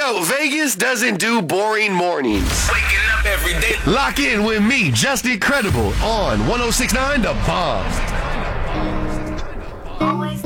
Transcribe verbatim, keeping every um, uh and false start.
Yo, Vegas doesn't do boring mornings. Waking up every day. Lock in with me, Just Incredible, on one oh six point nine The Bomb.